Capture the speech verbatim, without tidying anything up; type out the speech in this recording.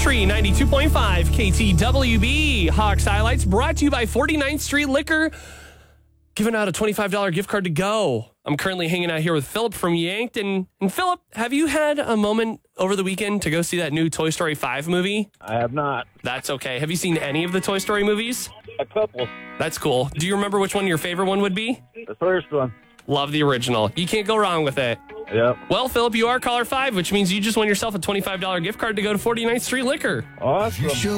Country ninety-two point five K T W B. Hawks Highlights brought to you by forty-ninth Street Liquor. Giving out a twenty-five dollars gift card to go. I'm currently hanging out here with Philip from Yankton. And Philip, have you had a moment over the weekend to go see that new Toy Story five movie? I have not. That's okay. Have you seen any of the Toy Story movies? A couple. That's cool. Do you remember which one your favorite one would be? The first one. Love the original. You can't go wrong with it. Yep. Well, Philip, you are caller five, which means you just won yourself a twenty-five dollars gift card to go to forty-ninth Street Liquor. Awesome.